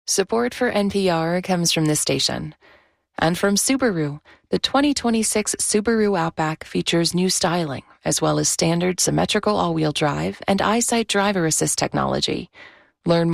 Support for NPR comes from this station. And from Subaru, the 2026 Subaru Outback features new styling, as well as standard symmetrical all-wheel drive and EyeSight driver assist technology. Learn